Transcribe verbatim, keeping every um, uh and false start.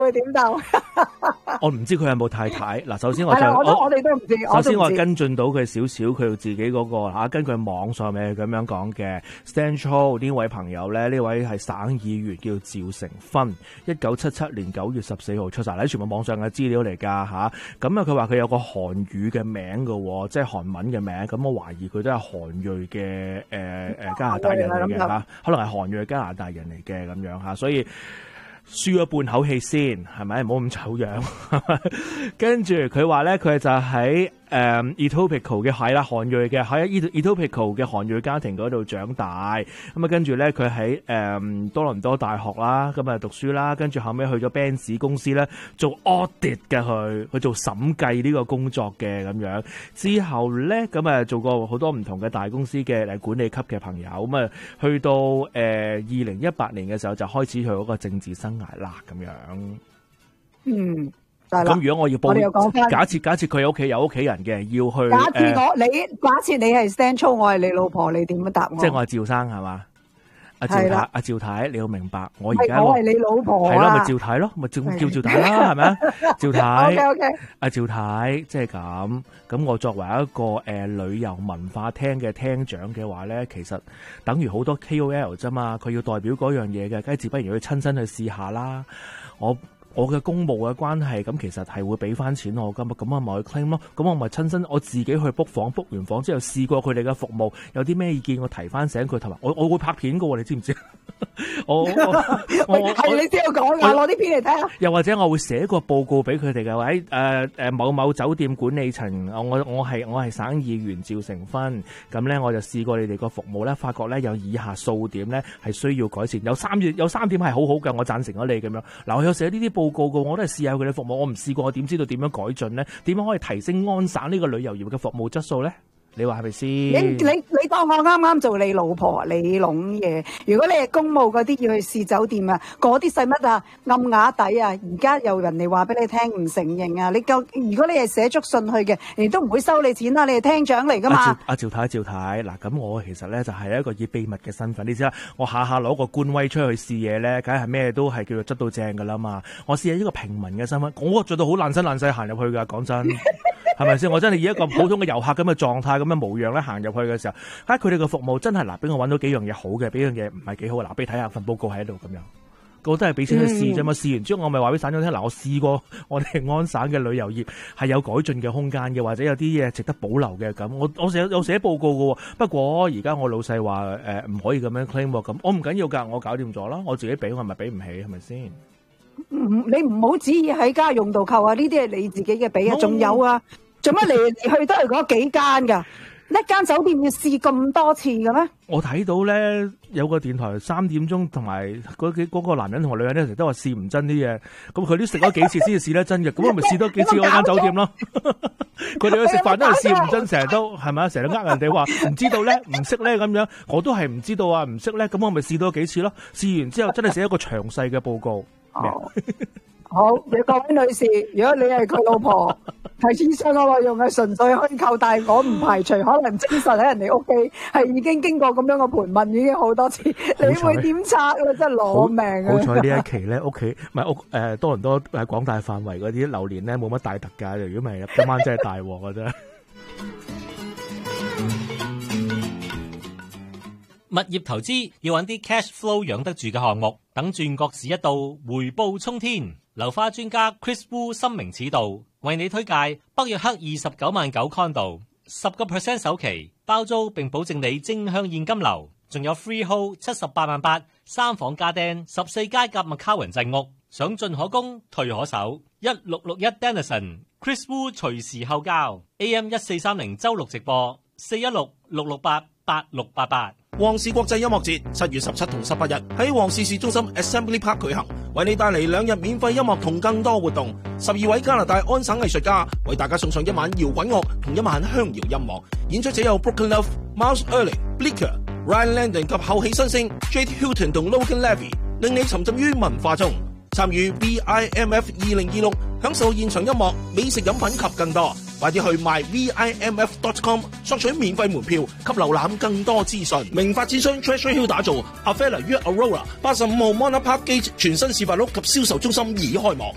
會點答？ 我唔知佢有冇太太。嗱，首先我就我我哋都唔知。 首先我跟進到佢少少，佢自己嗰、那個嚇，根據網上面咁樣講嘅 Stan Chou 呢位朋友咧，呢位係省議員叫趙成芬，一九七七年九月十四號出世，喺全部網上嘅資料嚟㗎嚇。咁啊，佢話佢有個韓語嘅名㗎，即係韓文嘅名。咁我懷疑佢都係韓裔嘅誒誒加拿大人嚟嘅嚇，可能係韓裔嘅加拿大人嚟嘅咁樣嚇，所以。輸咗半口氣先，係咪？唔好咁醜樣。跟住佢話咧，佢就喺誒 Etobicoke 嘅係啦，韓裔嘅喺 Etobicoke 嘅韓裔家庭嗰度長大。咁啊，跟住咧，佢喺誒多倫多大學啦，咁啊讀書啦。跟住後尾去咗 Benz 公司咧做 audit 嘅，佢去做審計呢個工作嘅咁樣。之後咧，咁啊做過好多唔同嘅大公司嘅誒管理級嘅朋友。咁啊，去到誒二零一八年嘅時候就開始佢嗰個政治生涯啦，咁樣。 嗯。 咁如果我要報， 我哋又講返假設假設佢屋企有屋企人嘅，要去假設我、呃、你假設你係 Stan Chou，我係你老婆，你點樣答我？ 即係我係趙生係嘛？阿趙太，阿趙太，你要明白，我而家我係你老婆啊， 係咯，咪趙太咯，咪叫叫趙太啦，係咪啊？趙太 ，OK OK， 阿趙太，即係咁。咁我作為一個誒、呃、旅遊文化廳嘅廳長嘅話咧，其實等於好多 K O L 啫嘛，佢要代表嗰樣嘢嘅，梗係自不然要親身去試下啦。我。我嘅公務嘅關係，咁其實係會俾翻錢我㗎嘛，咁我咪去 claim 咯，咁我咪親身我自己去 book 房 book 完房之後試過佢哋嘅服務，有啲咩意見我提翻醒佢，同埋我我會拍片㗎喎，你知唔知？我我係你先有講㗎，攞啲片嚟睇下。 又或者我會寫個報告俾佢哋嘅，喺誒誒某某酒店管理層，我我係我係省議員趙成芬，咁咧我就試過你哋個服務咧，發覺咧有以下數點咧係需要改善，有三有三點係好好嘅，我贊成咗你咁樣。嗱，我有寫呢啲報告嘅，我都係試下佢哋服務，我唔試過，我點知道點樣改進咧？點樣可以提升安省呢個旅遊業嘅服務質素咧？你話係咪先？ 你你你當我啱啱做你老婆，你諗嘢。如果你係公務嗰啲要去試酒店啊，嗰啲使乜啊？暗啞底啊！而家又人哋話俾你聽唔承認啊！你夠，如果你係寫足信去嘅，人哋都唔會收你錢啦。你係廳長嚟噶嘛？ 阿趙阿趙太趙太嗱，咁我其實咧就係一個以秘密嘅身份，你知啦，我下下攞個官威出去試嘢咧，梗係咩都係叫做執到正噶啦嘛。我試下一個平民嘅身份，我做到好爛身爛世行入去噶，講真。係咪先？我真係以一個普通嘅遊客咁嘅狀態咁嘅模樣咧行入去嘅時候，嚇佢哋嘅服務真係嗱，俾我揾到幾樣嘢好嘅，俾樣嘢唔係幾好。嗱，俾你睇下份報告喺度咁樣，我都係俾錢去試啫嘛。試完之後我咪話俾省長聽，嗱，我試過我哋安省嘅旅遊業係有改進嘅空間嘅，或者有啲嘢值得保留嘅咁。我我寫有寫報告嘅喎，不過而家我老細話誒唔可以咁樣 claim 喎，咁我唔緊要㗎，我搞掂咗啦，我自己俾我咪俾唔起係咪先？ 唔，你唔好旨意喺家用度扣啊！呢啲係你自己嘅俾啊，仲有啊，做乜嚟嚟去都係嗰幾間噶？一間酒店要試咁多次嘅咩？ 我睇到咧有個電台三點鐘同埋嗰幾嗰個男人同埋女人咧，成日都話試唔真啲嘢，咁佢都食咗幾次先至試得真嘅，咁我咪試多幾次嗰間酒店咯。佢哋去食飯都係試唔真，成日都係咪啊？成日呃人哋話唔知道咧，唔識咧咁樣，我都係唔知道啊，唔識咧，咁我咪試多幾次咯。試完之後真係寫一個詳細嘅報告。 哦，好，各位女士，如果你係佢老婆，係以上嘅內容係純粹虛構，但係我唔排除可能精神喺人哋屋企係已經經過咁樣嘅盤問，已經好多次，你會點拆啊？真係攞命啊！ 好彩呢一期咧，屋企唔係屋誒多倫多誒廣大範圍嗰啲榴蓮咧冇乜大特價，如果唔係今晚真係大鑊啊！真係。 物業投資要揾啲 cash flow 養得住嘅項目，等轉角市一到，回報沖天。樓花專家 Chris Wu 深明此道，為你推介北約克二十九萬九 condo， 十個 percent 首期包租並保證你正向現金流，仲有 freehold 七十八萬八，三房家丁十四街夾麥卡雲鎮屋，想進可攻退可守。一六六一 Denison Chris Wu 隨時後交 A M 一四三零周六直播四一六六六八八六八八。 旺市國際音樂節七月十七同十八日喺旺市市中心 Assembly Park 舉行，為你帶嚟兩日免費音樂同更多活動。十二位加拿大安省藝術家為大家送上一晚搖滾樂同一晚鄉謠音樂。演出者有 Broken Love、Miles Early、Bleaker、Ryan Landon 及後起新星 Jade Hilton 同 Logan Levy， 令你沉浸於文化中。參與 V I M F 二零二六，享受現場音樂、美食飲品及更多。快啲去 my v i m f dot com 索取免費門票及瀏覽更多資訊。明發展商 Treasure Hill 打造 Avella 於 Aurora 八十五號 Mona Park Gate 全新示範屋及銷售中心已開幕，